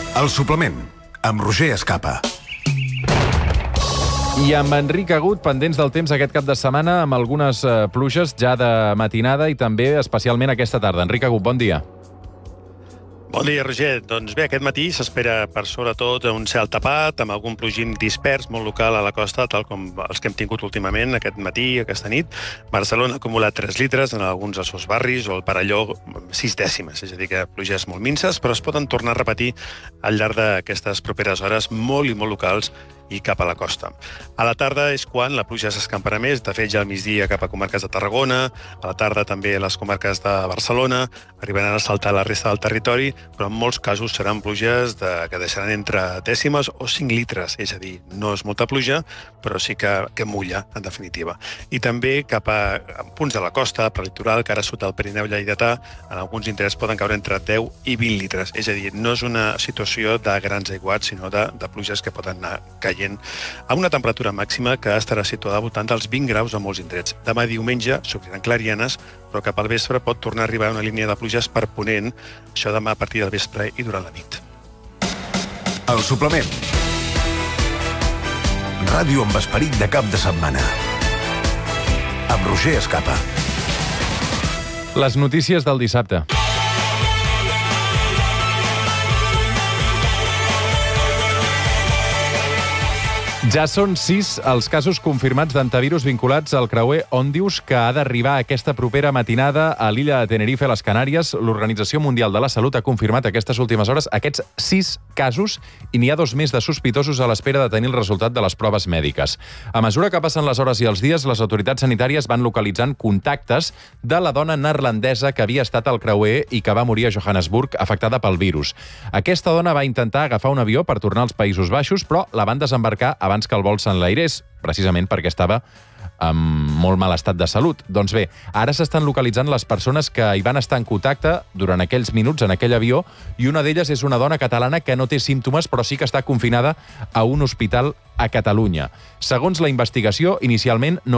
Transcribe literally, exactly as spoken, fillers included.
El suplement, amb Roger Escapa. I amb Enric Agut, pendents del temps aquest cap de setmana, amb algunes eh, pluges ja de matinada i també especialment aquesta tarda. Enric Agut, bon dia. Bon dia, Roger. Doncs bé, aquest matí s'espera per sobretot un cel tapat, amb algun plogim dispers, molt local a la costa, tal com els que hem tingut últimament aquest matí, aquesta nit. Barcelona ha acumulat tres litres en alguns dels seus barris, o el Parelló sis dècimes, és a dir, que pluges molt minces, però es poden tornar a repetir al llarg d'aquestes properes hores molt i molt locals i cap a la costa. A la tarda és quan la pluja s'escamparà més, de fet ja al migdia cap a comarques de Tarragona, a la tarda també a les comarques de Barcelona, arribaran a saltar la resta del territori, però en molts casos seran pluges de, que deixaran entre dècimes o cinc litres, és a dir, no és molta pluja, però sí que, que mulla, en definitiva. I també cap a, a punts de la costa, prelitoral, cara sud del Pirineu lleidatà, en alguns indrets poden caure entre deu i vint litres, és a dir, no és una situació de grans aiguats, sinó de, de pluges que poden anar caient amb una temperatura màxima que estarà situada al voltant dels vint graus a molts indrets. Demà diumenge s'obriran clarianes, però cap al vespre pot tornar a arribar una línia de pluges per ponent, això demà a partir del vespre i durant la nit. El suplement. Ràdio amb esperit de cap de setmana. Amb Roger Escapa. Les notícies del dissabte. Ja són sis els casos confirmats d'antivirus vinculats al creuer Òndius que ha d'arribar aquesta propera matinada a l'illa de Tenerife, a les Canàries. L'Organització Mundial de la Salut ha confirmat aquestes últimes hores aquests sis casos i n'hi ha dos més de sospitosos a l'espera de tenir el resultat de les proves mèdiques. A mesura que passen les hores i els dies, les autoritats sanitàries van localitzant contactes de la dona neerlandesa que havia estat al creuer i que va morir a Johannesburg afectada pel virus. Aquesta dona va intentar agafar un avió per tornar als Països Baixos, però la van desembarcar abans que el vol s'enlairés, precisament perquè estava en molt mal estat de salut. Doncs bé, ara s'estan localitzant les persones que hi van estar en contacte durant aquells minuts en aquell avió i una d'elles és una dona catalana que no té símptomes però sí que està confinada a un hospital a Catalunya. Segons la investigació, inicialment no